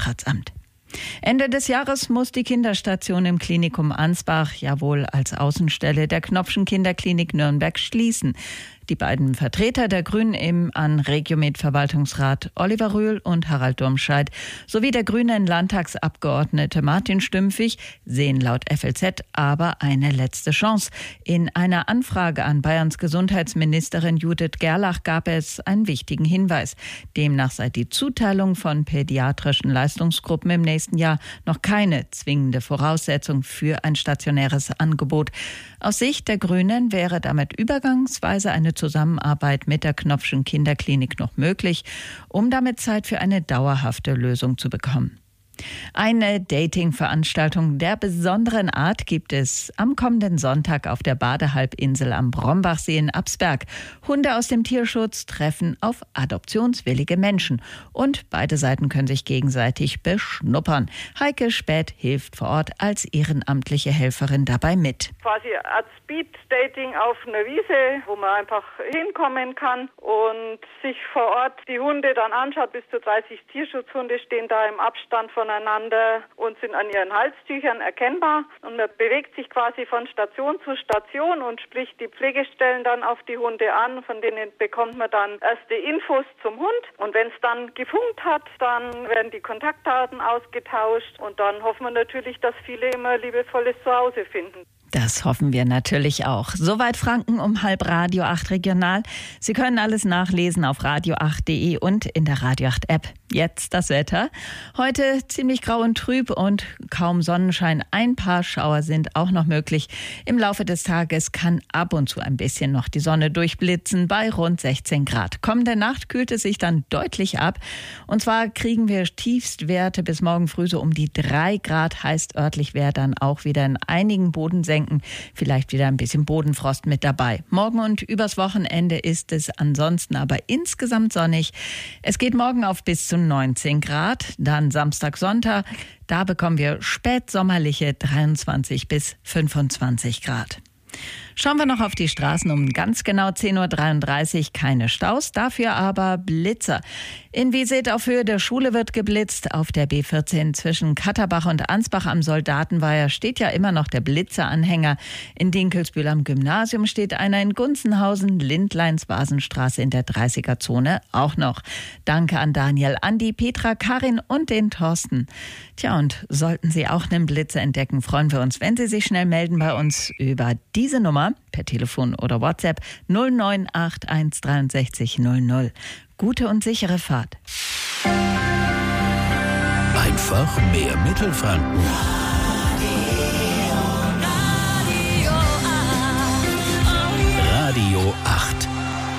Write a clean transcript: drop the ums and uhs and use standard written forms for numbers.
Landratsamt. Ende des Jahres muss die Kinderstation im Klinikum Ansbach, jawohl als Außenstelle der Knopfschen Kinderklinik Nürnberg, schließen. Die beiden Vertreter der Grünen im Regiomed-Verwaltungsrat Oliver Rühl und Harald Domscheit sowie der grünen Landtagsabgeordnete Martin Stümpfig sehen laut FLZ aber eine letzte Chance. In einer Anfrage an Bayerns Gesundheitsministerin Judith Gerlach gab es einen wichtigen Hinweis. Demnach sei die Zuteilung von pädiatrischen Leistungsgruppen im nächsten Jahr noch keine zwingende Voraussetzung für ein stationäres Angebot. Aus Sicht der Grünen wäre damit übergangsweise eine Zusammenarbeit mit der Knopfschen Kinderklinik noch möglich, um damit Zeit für eine dauerhafte Lösung zu bekommen. Eine Dating-Veranstaltung der besonderen Art gibt es am kommenden Sonntag auf der Badehalbinsel am Brombachsee in Absberg. Hunde aus dem Tierschutz treffen auf adoptionswillige Menschen und beide Seiten können sich gegenseitig beschnuppern. Heike Späth hilft vor Ort als ehrenamtliche Helferin dabei mit. Quasi als Speed-Dating auf einer Wiese, wo man einfach hinkommen kann und sich vor Ort die Hunde dann anschaut. Bis zu 30 Tierschutzhunde stehen da im Abstand voneinander und sind an ihren Halstüchern erkennbar. Und man bewegt sich quasi von Station zu Station und spricht die Pflegestellen dann auf die Hunde an. Von denen bekommt man dann erste Infos zum Hund. Und wenn es dann gefunkt hat, dann werden die Kontaktdaten ausgetauscht. Und dann hoffen wir natürlich, dass viele immer liebevolles Zuhause finden. Das hoffen wir natürlich auch. Soweit Franken um 7:30 Radio 8 Regional. Sie können alles nachlesen auf radio8.de und in der Radio 8 App. Jetzt das Wetter. Heute ziemlich grau und trüb und kaum Sonnenschein. Ein paar Schauer sind auch noch möglich. Im Laufe des Tages kann ab und zu ein bisschen noch die Sonne durchblitzen bei rund 16 Grad. Kommende Nacht kühlt es sich dann deutlich ab. Und zwar kriegen wir Tiefstwerte bis morgen früh so um die 3 Grad. Heißt örtlich wäre dann auch wieder in einigen Bodensenken vielleicht wieder ein bisschen Bodenfrost mit dabei. Morgen und übers Wochenende ist es ansonsten aber insgesamt sonnig. Es geht morgen auf bis zu 19 Grad, dann Samstag, Sonntag, da bekommen wir spätsommerliche 23 bis 25 Grad. Schauen wir noch auf die Straßen um ganz genau 10:33 Uhr. Keine Staus, dafür aber Blitzer. In Wiesedt auf Höhe der Schule wird geblitzt. Auf der B14 zwischen Katterbach und Ansbach am Soldatenweiher steht ja immer noch der Blitzeranhänger. In Dinkelsbühl am Gymnasium steht einer, in Gunzenhausen, Lindleins-Basenstraße in der 30er-Zone auch noch. Danke an Daniel, Andi, Petra, Karin und den Thorsten. Tja, und sollten Sie auch einen Blitzer entdecken, freuen wir uns, wenn Sie sich schnell melden bei uns über diese Nummer per Telefon oder WhatsApp 098 163 00. Gute und sichere Fahrt. Einfach mehr Mittelfranken.